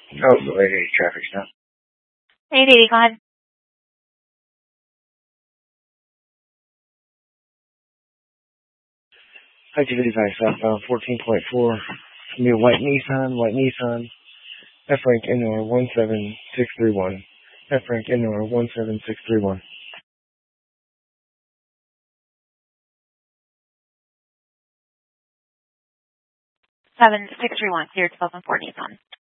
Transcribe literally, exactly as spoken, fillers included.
Oh, the eight eighty traffic stop. eight eighty, go ahead. Activity device southbound fourteen point four. New white Nissan, white Nissan. F rank N O R one seven six three one. F rank N O R one seven six three one. seven six three one, clear two thousand four Nissan.